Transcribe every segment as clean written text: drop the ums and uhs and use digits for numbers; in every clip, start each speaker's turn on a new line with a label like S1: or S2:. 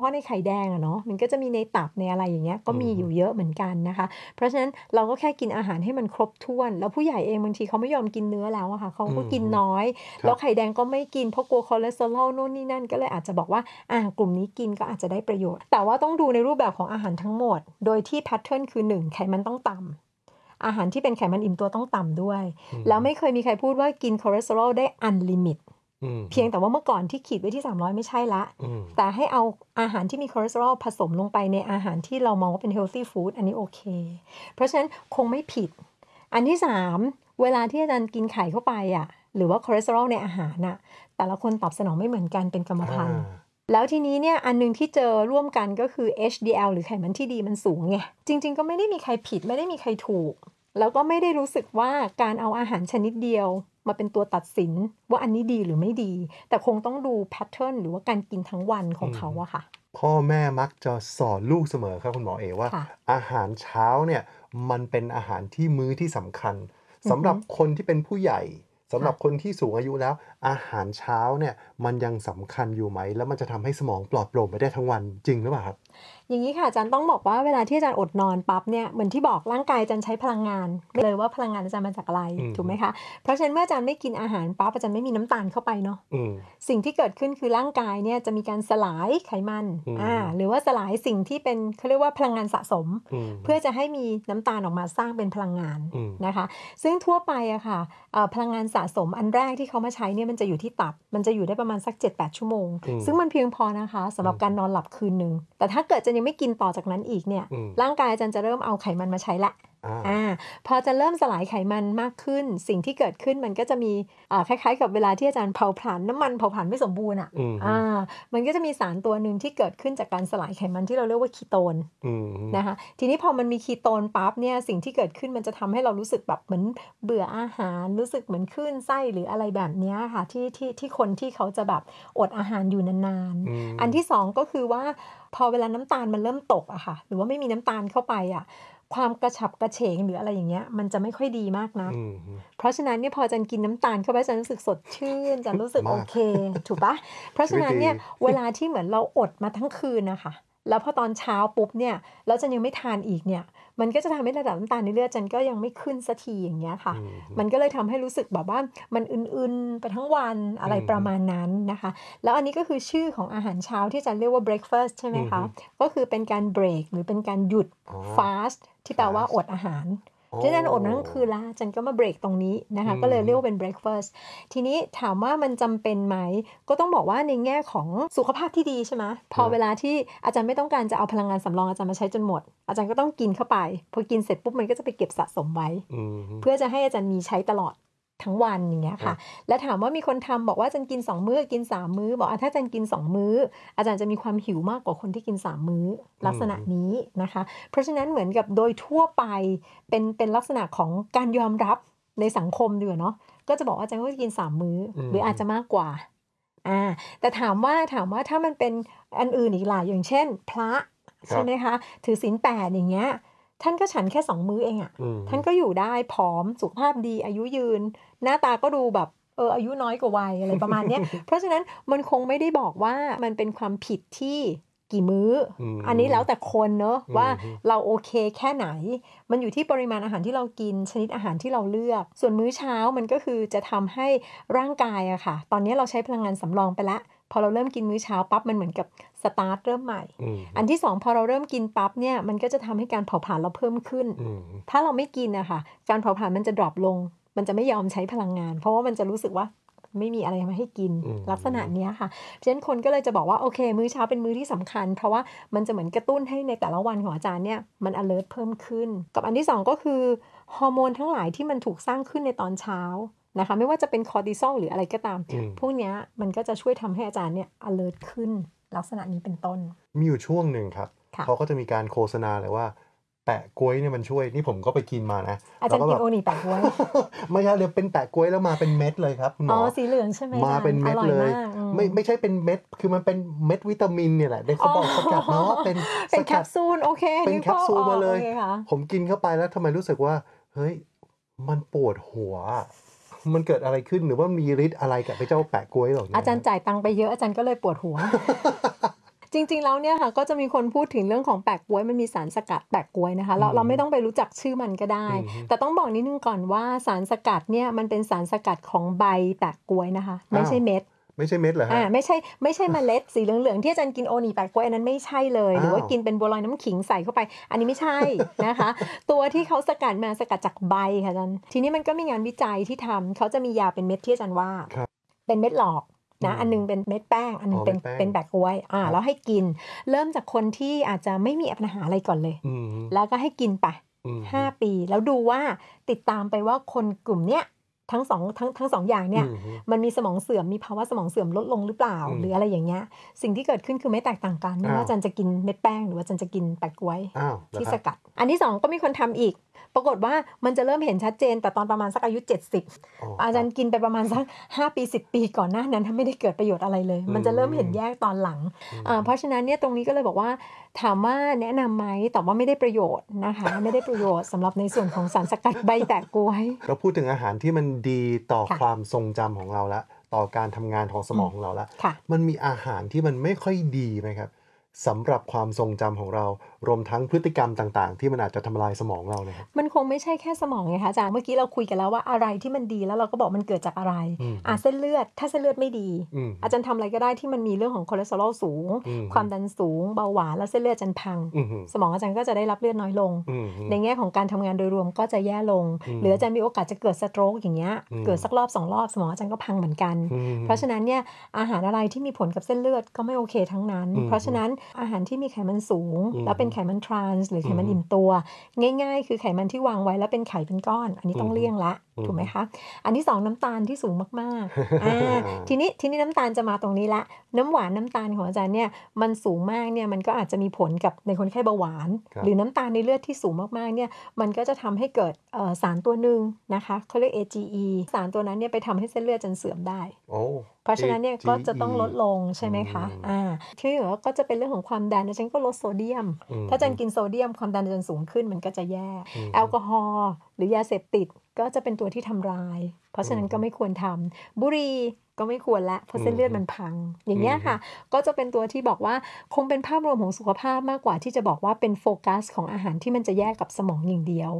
S1: ะในไข่แดงอะเนาะมันก็จะมีในตับในอะไรอย่างเงี้ยก็มีอยู่เยอะเหมือนกันนะคะเพราะฉะนั้นเราก็แค่กินอาหารให้มันครบถ้วนแล้วผู้ใหญ่เองบางทีเขาไม่ยอมกินเนื้อแล้วอะค่ะเขาก็กินน้อยแล้วไข่แดงก็ไม่กินเพราะกลัวคอเลสเตอรอลนู่นนี่นั่นก็เลยอาจจะบอกว่ากลุ่มนี้กินก็อาจจะได้ประโยชน์แต่ว่าต้องดูในรูปแบบของอาหารทั้งหมดโดยที่แพทเทิร์นคือ1ไขมันต้องต่ำอาหารที่เป็นไขมันอิ่มตัวต้องต่ำด้วยแล้วไม่เคยมีใครพูดว่ากินคอเลสเตอรอลได้อันลิมิตเพียงแต่ว่าเมื่อก่อนที่ขีดไว้ที่300ไม่ใช่ละแต่ให้เอาอาหารที่มีคอเลสเตอรอลผสมลงไปในอาหารที่เรามองว่าเป็น healthy food อันนี้โอเคเพราะฉะนั้นคงไม่ผิดอันที่3เวลาที่อาจารย์กินไข่เข้าไปหรือว่าคอเลสเตอรอลในอาหารแต่ละคนตอบสนองไม่เหมือนกันเป็นกรรมพันธุ์แล้วทีนี้เนี่ยอันนึงที่เจอร่วมกันก็คือ HDL หรือไขมันที่ดีมันสูงไงจริงๆก็ไม่ได้มีใครผิดไม่ได้มีใครถูกแล้วก็ไม่ได้รู้สึกว่าการเอาอาหารชนิดเดียวมาเป็นตัวตัดสินว่าอันนี้ดีหรือไม่ดีแต่คงต้องดูแพทเทิร์นหรือว่าการกินทั้งวันของเขาอะค่ะ
S2: พ่อแม่มักจะสอนลูกเสมอครับคุณหมอเอว่าอาหารเช้าเนี่ยมันเป็นอาหารที่มื้อที่สำคัญสำหรับคนที่เป็นผู้ใหญ่สำหรับคนที่สูงอายุแล้วอาหารเช้าเนี่ยมันยังสำคัญอยู่ไหมแล้วมันจะทำให้สมองปลอดโปร่งไปได้ทั้งวันจริงหรือเปล่าครับ
S1: อย่างนี้ค่ะอาจารย์ต้องบอกว่าเวลาที่อาจารย์อดนอนปั๊บเนี่ยเหมือนที่บอกร่างกายอาจารย์ใช้พลังงานเลยว่าพลังงานอาจารย์มาจากอะไรถูกไหมคะเพราะฉะนั้นเมื่ออาจารย์ไม่กินอาหารปั๊บอาจารย์ไม่มีน้ำตาลเข้าไปเนาะสิ่งที่เกิดขึ้นคือร่างกายเนี่ยจะมีการสลายไขมันหรือว่าสลายสิ่งที่เป็นเขาเรียกว่าพลังงานสะสมเพื่อจะให้มีน้ำตาลออกมาสร้างเป็นพลังงานนะคะซึ่งทั่วไปอะค่ะพลังงานสะสมอันแรกที่เขามาใช้เนี่ยมันจะอยู่ที่ตับมันจะอยู่ได้ประมาณสัก 7-8 ชั่วโมงซึ่งมันเพียงพอนะคะสำหรับการนอนหลับคืนนึงแต่ถ้าเกิดจะยังไม่กินต่อจากนั้นอีกเนี่ยร่างกายอาจารย์จะเริ่มเอาไขมันมาใช้ละพอจะเริ่มสลายไขมันมากขึ้นสิ่งที่เกิดขึ้นมันก็จะมีคล้ายๆกับเวลาที่อาจารย์เผาผลาญน้ำมันเผาผลาญไม่สมบูรณ์มันก็จะมีสารตัวหนึ่งที่เกิดขึ้นจากการสลายไขมันที่เราเรียกว่าคีโตนนะคะทีนี้พอมันมีคีโตนปั๊บเนี่ยสิ่งที่เกิดขึ้นมันจะทำให้เรารู้สึกแบบเหมือนเบื่ออาหารรู้สึกเหมือนคลื่นไส้หรืออะไรแบบนี้ค่ะที่คนที่เขาจะแบบอดอาหารอยู่นานๆอันที่สองก็คือว่าพอเวลาน้ำตาลมันเริ่มตกอะค่ะหรือว่าไม่มีน้ำตาลเข้าไปความกระฉับกระเฉงหรืออะไรอย่างเงี้ยมันจะไม่ค่อยดีมากนะเพราะฉะนั้นเนี่ยพอจันกินน้ำตาลเข้าไปจันรู้สึกสดชื่นจันรู้สึกโอเคถูกปะเพราะฉะนั้นเนี่ยเวลาที่เหมือนเราอดมาทั้งคืนนะคะแล้วพอตอนเช้าปุ๊บเนี่ยแล้วจันยังไม่ทานอีกเนี่ยมันก็จะทำให้ระดับน้ำตาลในเลือดจันก็ยังไม่ขึ้นสักทีอย่างเงี้ยค่ะมันก็เลยทำให้รู้สึกแบบว่ามันอึนๆไปทั้งวันอะไรประมาณนั้นนะคะแล้วอันนี้ก็คือชื่อของอาหารเช้าที่จันเรียกว่า breakfast ใช่ไหมคะก็คือเป็นการ break หรือเป็นการหยุด fast ที่แปลว่าอดอาหารฉะนั้นอดนั่นคือละจันก็มาเบรกตรงนี้นะคะก็เลยเรียกว่าเป็น breakfast ทีนี้ถามว่ามันจำเป็นไหมก็ต้องบอกว่าในแง่ของสุขภาพที่ดีใช่ไหมพอเวลาที่อาจารย์ไม่ต้องการจะเอาพลังงานสำรองอาจารย์มาใช้จนหมดอาจารย์ก็ต้องกินเข้าไปพอกินเสร็จปุ๊บมันก็จะไปเก็บสะสมไว้เพื่อจะให้อาจารย์มีใช้ตลอดทั้งวันอย่างเงี้ยค่ะแล้วถามว่ามีคนทำบอกว่าอาจารย์กิน2มื้อกิน3มื้อบอกถ้าอาจารย์กิน2มื้ออาจารย์จะมีความหิวมากกว่าคนที่กิน3มื้อลักษณะนี้นะคะเพราะฉะนั้นเหมือนกับโดยทั่วไปเป็นลักษณะของการยอมรับในสังคมดีกว่าเนาะก็จะบอกว่าอาจารย์ก็จะกิน3มื้อหรืออาจจะมากกว่าแต่ถามว่าถ้ามันเป็นอันอื่นอีกล่ะอย่างเช่นพระใช่ไหมคะถือศีล8อย่างเงี้ยท่านก็ฉันแค่2มื้อเองท่านก็อยู่ได้ผอมสุขภาพดีอายุยืนหน้าตาก็ดูแบบอายุน้อยกว่าวัยอะไรประมาณนี้ เพราะฉะนั้นมันคงไม่ได้บอกว่ามันเป็นความผิดที่กี่มื้ออันนี้แล้วแต่คนเนอะว่าเราโอเคแค่ไหนมันอยู่ที่ปริมาณอาหารที่เรากินชนิดอาหารที่เราเลือกส่วนมื้อเช้ามันก็คือจะทำให้ร่างกายอะค่ะตอนนี้เราใช้พลังงานสำรองไปแล้วพอเราเริ่มกินมื้อเช้าปั๊บมันเหมือนกับสตาร์ทเริ่มใหม่อันที่2พอเราเริ่มกินปั๊บเนี่ยมันก็จะทำให้การเผาผลาญเราเพิ่มขึ้นถ้าเราไม่กินอะค่ะการเผาผลาญมันจะดรอปลงมันจะไม่ยอมใช้พลังงานเพราะว่ามันจะรู้สึกว่าไม่มีอะไรมาให้กินลักษณะนี้ค่ะฉะนั้นคนก็เลยจะบอกว่าโอเคมื้อเช้าเป็นมื้อที่สำคัญเพราะว่ามันจะเหมือนกระตุ้นให้ในแต่ละวันของอาจารย์เนี่ยมัน alert เพิ่มขึ้นกับอันที่2ก็คือฮอร์โมนทั้งหลายที่มันถูกสร้างขึ้นในตอนเช้านะคะไม่ว่าจะเป็นคอร์ติซอลหรืออะไรก็ตามพวกนี้มันก็จะช่วยทำให้อาจารย์เนี่ย alert ขึ้นลักษณะนี้เป็นต้น
S2: มีอยู่ช่วงหนึ่งครับเขาก็จะมีการโฆษณาเลยว่าแปะกล้วยเนี่ยมันช่วยนี่ผมก็ไปกินมานะ
S1: อาจารย์กินโอนี่แปะกล้วย
S2: ไม่ใช่เลยเป็นแปะกล้วยแล้วมาเป็นเม็ดเลยครับหมอ
S1: สีเหลืองใช่ไหม
S2: มาเป็นเม็ดเลยไม่ใช่เป็นเม็ดคือมันเป็นเม็ดวิตามินเนี่ยแหละเขาบอกสกัดเนาะเป็น
S1: แคปซูลโอเค
S2: เป็นแคปซูลมาเลยผมกินเข้าไปแล้วทำไมรู้สึกว่าเฮ้ยมันปวดหัวมันเกิดอะไรขึ้นหรือว่ามีฤทธิ์อะไรกับไอ้เจ้าแปะกล้วยหรอ
S1: อาจารย์จ่ายตังค์ไปเยอะอาจารย์ก็เลยปวดหัวจริงๆแล้วเนี่ยค่ะก็จะมีคนพูดถึงเรื่องของแปะก๊วยมันมีสารสกัดแปะก๊วยนะคะเราไม่ต้องไปรู้จักชื่อมันก็ได้แต่ต้องบอกนิดนึงก่อนว่าสารสกัดเนี่ยมันเป็นสารสกัดของใบแปะก๊วยนะคะไม่ใช่เม็ด
S2: ไม่ใช่เม็ดเหรอฮะ
S1: ไม่ใช่เมล็ดสีเหลืองๆที่อาจารย์กินโอนีแปะก๊วยอันนั้นไม่ใช่เลยหรือว่ากินเป็นบัวลอยน้ำขิงใส่เข้าไปอันนี้ไม่ใช่นะคะตัวที่เขาสกัดมาสกัดจากใบค่ะอาจารย์ทีนี้มันก็มีงานวิจัยที่ทำเขาจะมียาเป็นเม็ดที่อาจารย์ว่าเป็นเม็ดหลอกนะอันนึงเป็นเม็ดแป้งอันนึงเป็นแปะก๊วยแล้วให้กินเริ่มจากคนที่อาจจะไม่มีปัญหาอะไรก่อนเลยแล้วก็ให้กินไป5 ปีแล้วดูว่าติดตามไปว่าคนกลุ่มเนี้ยทั้งสองอย่างเนี่ยมันมีสมองเสื่อมมีภาวะสมองเสื่อมลดลงหรือเปล่าหรืออะไรอย่างเงี้ยสิ่งที่เกิดขึ้นคือไม่แตกต่างกันไม่ว่าอาจารย์จะกินเม็ดแป้งหรือว่าอาจารย์จะกินแปะก๊วยที่สกัดอันที่2ก็มีคนทำอีกปรากฏว่ามันจะเริ่มเห็นชัดเจนแต่ตอนประมาณสักอายุ70อาจารย์กินไปประมาณสัก5 ปี10 ปีก่อนหน้านั้นถ้าไม่ได้เกิดประโยชน์อะไรเลยมันจะเริ่มเห็นแยกตอนหลังเพราะฉะนั้นเนี่ยตรงนี้ก็เลยบอกว่าถามว่าแนะนำไหมแต่ว่าไม่ได้ประโยชน์นะคะไม่ได้ประโยชน์สำหรับในส่วนของสารสกัดใบแปะก๊วย
S2: เราพูดถึงอาหารที่มันดีต่อความทรงจำของเราละต่อการทำงานของสมองของเราละมันมีอาหารที่มันไม่ค่อยดีไหมครับสำหรับความทรงจำของเรารวมทั้งพฤติกรรมต่างๆที่มันอาจจะทำลายสมองเราเลยครับ
S1: มันคงไม่ใช่แค่สมองไงคะอาจารย์เมื่อกี้เราคุยกันแล้วว่าอะไรที่มันดีแล้วเราก็บอกมันเกิดจากอะไรเส้นเลือดถ้าเส้นเลือดไม่ดีอาจารย์ทำอะไรก็ได้ที่มันมีเรื่องของคอเลสเตอรอลสูงความดันสูงเบาหวานแล้วเส้นเลือดอาจารย์พังสมองอาจารย์ก็จะได้รับเลือดน้อยลงในแง่ของการทำงานโดยรวมก็จะแย่ลงหรืออาจารย์มีโอกาสจะเกิดสโตรกอย่างเงี้ยเกิดสักรอบ2 รอบสมองอาจารย์ก็พังเหมือนกันเพราะฉะนั้นเนี่ยอาหารอะไรที่มีผลกับเส้นเลือดก็ไม่โอเคทั้งนั้นเพราะฉะนั้นอาหารที่มีไขมันสูงแล้วเป็นไขมันทรานส์หรือไขมันอิ่มตัวง่ายๆคือไขมันที่วางไว้แล้วเป็นไขเป็นก้อนอันนี้ต้องเลี่ยงละถูกไหมคะอันที่2น้ำตาลที่สูงมากๆทีนี้น้ำตาลจะมาตรงนี้ละน้ำหวานน้ำตาลของอาจารย์เนี่ยมันสูงมากเนี่ยมันก็อาจจะมีผลกับในคนไข้เบาหวานหรือน้ำตาลในเลือดที่สูงมากๆเนี่ยมันก็จะทำให้เกิดสารตัวหนึ่งนะคะเขาเรียก AGE สารตัวนั้นเนี่ยไปทำให้เส้นเลือดอาจารย์เสื่อมได้เพราะฉะนั้นเนี่ยก็จะต้องลดลงใช่ไหมคะที่เหลือก็จะเป็นเรื่องของความดันอาจารย์ก็ลดโซเดียมถ้าอาจารย์กินโซเดียมความดันอาจารย์สูงขึ้นมันก็จะแย่แอลกอฮอล์หรือยาเสพติดก็จะเป็นตัวที่ทำลายเพราะฉะนั้นก็ไม่ควรทำบุหรี่ก็ไม่ควรละเพราะเส้นเลือดมันพังอย่างเงี้ยค่ะก็จะเป็นตัวที่บอกว่าคงเป็นภาพรวมของสุขภาพมากกว่าที่จะบอกว่าเป็นโฟกัสของอาหารที่มันจะแยกกับสมองอย่างเดียว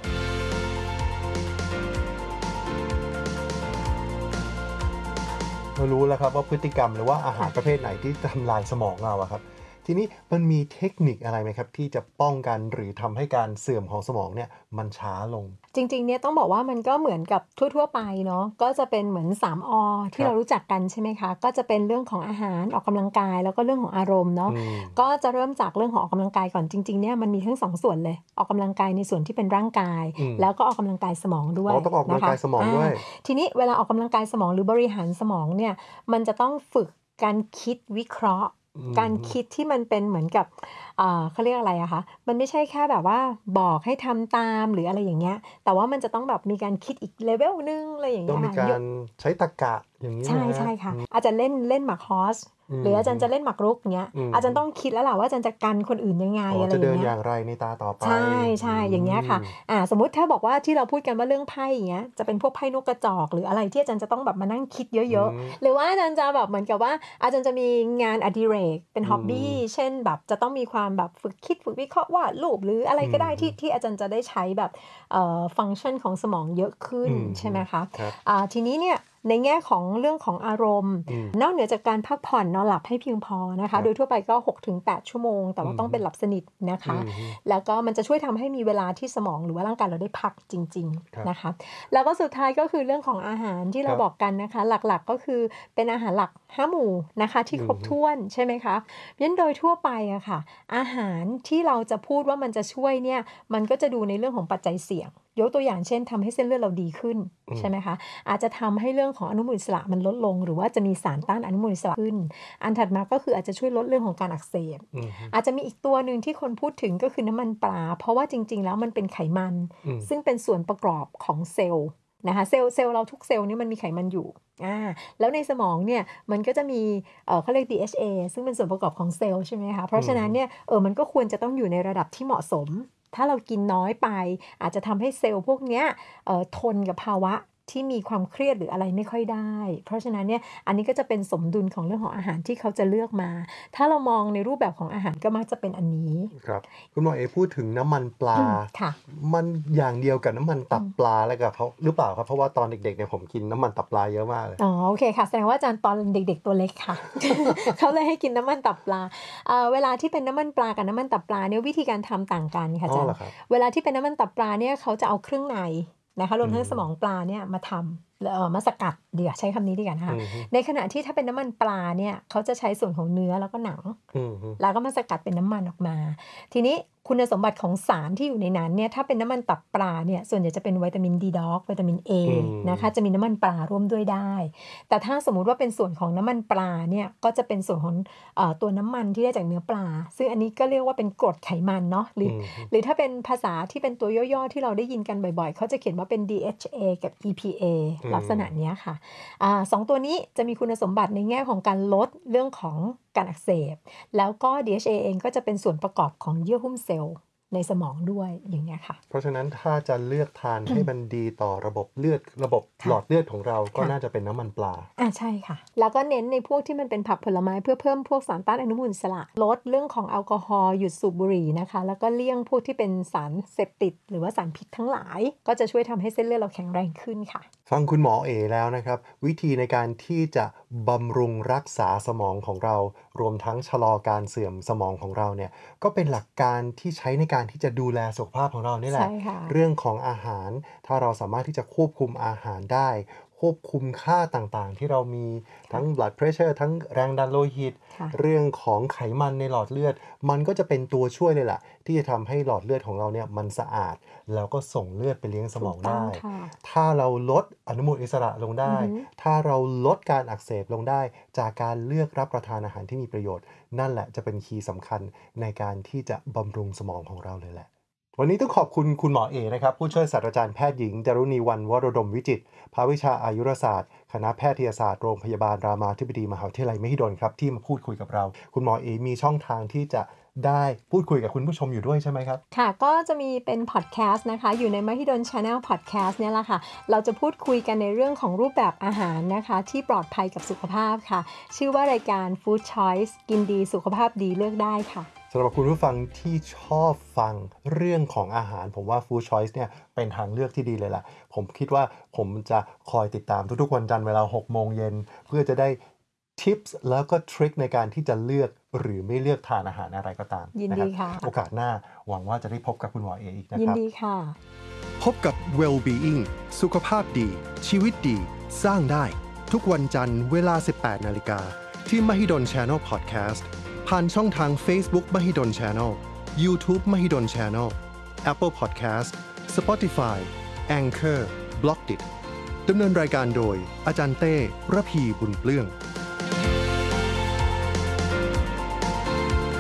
S2: เรารู้แล้วครับว่าพฤติกรรมหรือว่าอาหารประเภทไหนที่ทำลายสมองเราอะครับทีนี้มันมีเทคนิคอะไรไหมครับที่จะป้องกันหรือทำให้การเสื่อมของสมองเนี่ยมันช้าลง
S1: จริงๆเนี่ยต้องบอกว่ามันก็เหมือนกับทั่วๆไปเนาะก็จะเป็นเหมือน3 อที่เรารู้จักกันใช่ไหมคะก็จะเป็นเรื่องของอาหารออกกำลังกายแล้วก็เรื่องของอารมณ์เนาะก็จะเริ่มจากเรื่องของออกกำลังกายก่อนจริงๆเนี่ยมันมีทั้ง2 ส่วนเลยออกกำลังกายในส่วนที่เป็นร่างกายแล้วก็ออกกำลังกายสมองด้วย
S2: ต้องออกกำลังกายสมองด้วย
S1: ทีนี้เวลาออกกำลังกายสมองหรือบริหารสมองเนี่ยมันจะต้องฝึกการคิดวิเคราะห์การคิดที่มันเป็นเหมือนกับเขาเรียกอะไรอะคะมันไม่ใช่แค่แบบว่าบอกให้ทำตามหรืออะไรอย่างเงี้ยแต่ว่ามันจะต้องแบบมีการคิดอีกเลเวลนึงอะไรอย่างเงี้ย
S2: ต้องมีการใช้ตรรกะอย่างนี้
S1: ใช่ค่ะอาจจะเล่นหมากฮอสหรืออาจารย์จะเล่นหมากรุกเงี้ยอาจารย์ต้องคิดแล้วล่ะว่าอาจารย์จะกันคนอื่นยังไงอะไรอย่างเงี้ย
S2: จะเดินอย่างไรในตาต่อไป
S1: ใช่อย่างเงี้ยค่ะสมมุติถ้าบอกว่าที่เราพูดกันว่าเรื่องไพ่อย่างเงี้ยจะเป็นพวกไพ่นกกระจอกหรืออะไรที่อาจารย์จะต้องแบบมานั่งคิดเยอะๆหรือว่าอาจารย์จะแบบเหมือนกับว่าอาจารย์จะมีงานอดิเรกเป็นฮ็อบบี้เช่นแบบจะต้องมีความแบบฝึกคิดฝึกวิเคราะห์วาดรูปหรืออะไรก็ได้ที่อาจารย์จะได้ใช้แบบฟังก์ชันของสมองเยอะขึ้นใช่ไหมคะทีนี้เนี่ยในแง่ของเรื่องของอารมณ์นอกเหนือจากการพักผ่อนนอนหลับให้เพียงพอนะคะโดยทั่วไปก็ 6-8 ชั่วโมงแต่ว่าต้องเป็นหลับสนิทนะคะแล้วก็มันจะช่วยทำให้มีเวลาที่สมองหรือว่าร่างกายเราได้พักจริงๆนะคะแล้วก็สุดท้ายก็คือเรื่องของอาหารที่เราบอกกันนะคะหลักๆก็คือเป็นอาหารหลัก5 หมู่นะคะที่ครบถ้วนใช่ไหมคะงั้นโดยทั่วไปอะค่ะอาหารที่เราจะพูดว่ามันจะช่วยเนี่ยมันก็จะดูในเรื่องของปัจจัยเสี่ยงยกตัวอย่างเช่นทำให้เส้นเลือดเราดีขึ้นใช่ไหมคะอาจจะทำให้เรื่องของอนุมูลอิสระมันลดลงหรือว่าจะมีสารต้านอนุมูลอิสระขึ้นอันถัดมาก็คืออาจจะช่วยลดเรื่องของการอักเสบอาจจะมีอีกตัวหนึ่งที่คนพูดถึงก็คือน้ำมันปลาเพราะว่าจริงๆแล้วมันเป็นไขมันซึ่งเป็นส่วนประกอบของเซลล์นะคะเซลล์เราทุกเซลล์นี่มันมีไขมันอยู่แล้วในสมองเนี่ยมันก็จะมีเขาเรียก DHA ซึ่งเป็นส่วนประกอบของเซลล์ใช่ไหมคะเพราะฉะนั้นเนี่ยมันก็ควรจะต้องอยู่ในระดับที่เหมาะสมถ้าเรากินน้อยไปอาจจะทำให้เซลล์พวกนี้ทนกับภาวะที่มีความเครียดหรืออะไรไม่ค่อยได้เพราะฉะนั้นเนี่ยอันนี้ก็จะเป็นสมดุลของเรื่องของอาหารที่เขาจะเลือกมาถ้าเรามองในรูปแบบของอาหารก็มักจะเป็นอันนี้
S2: ครับคุณหมอเอพูดถึงน้ำมันปลา
S1: ค่ะ
S2: มันอย่างเดียวกับน้ำมันตับปลาแล้วกับเขาหรือเปล่าครับเพราะว่าตอนเด็กๆเนี่ยผมกินน้ำมันตับปลาเยอะมากเลย
S1: อ๋อโอเคค่ะแสดงว่าอาจารย์ตอนเด็กๆตัวเล็กค่ะ เขาเลยให้กินน้ำมันตับปลาเวลาที่เป็นน้ำมันปลากับน้ำมันตับปลาเนี่ยวิธีการทำต่างกันค่ะอาจารย์เวลาที่เป็นน้ำมันตับปลาเนี่ยเขาจะเอาเครื่องในนะคะรวมทั้งสมองปลาเนี่ยมาทำมาสกัดเดี๋ยวใช้คำนี้ดีกว่านะคะในขณะที่ถ้าเป็นน้ำมันปลาเนี่ยเขาจะใช้ส่วนของเนื้อแล้วก็หนังแล้วก็มาสกัดเป็นน้ำมันออกมาทีนี้คุณสมบัติของสารที่อยู่ในนั้นเนี่ยถ้าเป็นน้ำมันตับปลาเนี่ยส่วนใหญ่จะเป็นวิตามินดีด็อกวิตามิน A นะคะจะมีน้ำมันปลาร่วมด้วยได้แต่ถ้าสมมุติว่าเป็นส่วนของน้ำมันปลาเนี่ยก็จะเป็นส่วนของตัวน้ำมันที่ได้จากเนื้อปลาซึ่งอันนี้ก็เรียกว่าเป็นกรดไขมันเนาะหรือถ้าเป็นภาษาที่เป็นตัวย่อๆที่เราได้ยินกันบ่อยๆเขาจะเขียนว่าเป็น DHA กับ EPA ลักษณะนี้ค่ะสองตัวนี้จะมีคุณสมบัติในแง่ของการลดเรื่องของการอักเสบแล้วก็ DHA เองก็จะเป็นส่วนประกอบของเยื่อหุ้มเซลล์ในสมองด้วยอย่างเงี้ยค่ะ
S2: เพราะฉะนั้นถ้าจะเลือกทานให้มันดีต่อระบบเลือดระบบหลอดเลือดของเราก็น่าจะเป็นน้ำมันปลา
S1: ใช่ค่ะแล้วก็เน้นในพวกที่มันเป็นผักผลไม้เพื่อเพิ่มพวกสารต้านอนุมูลอิสระลดเรื่องของแอลกอฮอล์หยุดสูบบุหรี่นะคะแล้วก็เลี่ยงพวกที่เป็นสารเสพติดหรือว่าสารพิษทั้งหลายก็จะช่วยทำให้เส้นเลือดเราแข็งแรงขึ้นค่ะ
S2: ฟังคุณหมอเอแล้วนะครับวิธีในการที่จะบำรุงรักษาสมองของเรารวมทั้งชะลอการเสื่อมสมองของเราเนี่ยก็เป็นหลักการที่ใช้ในการที่จะดูแลสุขภาพของเรานี่แหละเรื่องของอาหารถ้าเราสามารถที่จะควบคุมอาหารได้ควบคุมค่าต่างๆที่เรามีทั้ง blood pressure ทั้งแรงดันโลหิตเรื่องของไขมันในหลอดเลือดมันก็จะเป็นตัวช่วยเลยล่ะที่จะทำให้หลอดเลือดของเราเนี่ยมันสะอาดแล้วก็ส่งเลือดไปเลี้ยงสมองได้ถ้าเราลดอนุมูลอิสระลงได้ถ้าเราลดการอักเสบลงได้จากการเลือกรับประทานอาหารที่มีประโยชน์นั่นแหละจะเป็นคีย์สำคัญในการที่จะบำรุงสมองของเราเลยแหละวันนี้ต้องขอบคุณคุณหมอเอนะครับผู้ช่วยศาสตราจารย์แพทย์หญิงจารุณีวรรณวโรดมวิจิตรภาควิชาอายุรศาสตร์คณะแพทยศาสตร์โรงพยาบาลรามาธิบดีมหาวิทยาลัยมหิดลครับที่มาพูดคุยกับเราคุณหมอเอมีช่องทางที่จะได้พูดคุยกับคุณผู้ชมอยู่ด้วยใช่ไหมครับ
S1: ค่ะก็จะมีเป็นพอดแคสต์นะคะอยู่ในมหิดล Channel Podcast เนี่ยแหละค่ะเราจะพูดคุยกันในเรื่องของรูปแบบอาหารนะคะที่ปลอดภัยกับสุขภาพค่ะชื่อว่ารายการ Food Choice กินดีสุขภาพดีเลือกได้ค่ะ
S2: สำหรับคุณผู้ฟังที่ชอบฟังเรื่องของอาหารผมว่า Food Choice เนี่ยเป็นทางเลือกที่ดีเลยล่ะผมคิดว่าผมจะคอยติดตามทุกๆวันจันทร์เวลา 6 โมงเย็นเพื่อจะได้ทิปส์แล้วก็ทริคในการที่จะเลือกหรือไม่เลือกทานอาหารอะไรก็ตาม
S1: ยินดีค่ะ
S2: โอกาสหน้าหวังว่าจะได้พบกับคุณหมอเออีกนะครับ
S1: ยินดีค่ะ
S2: พบกับ Well-being สุขภาพดีชีวิตดีสร้างได้ทุกวันจันทร์เวลา 18:00 น.ที่ Mahidol Channel Podcast ผ่านช่องทาง Facebook Mahidol Channel YouTube Mahidol Channel Apple Podcast Spotify Anchor Blockdit ดำเนินรายการโดยอาจารย์เต้ระพีบุญเปลื้อง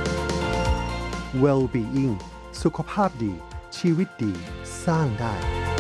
S2: Well-being สุขภาพดีชีวิตดีสร้างได้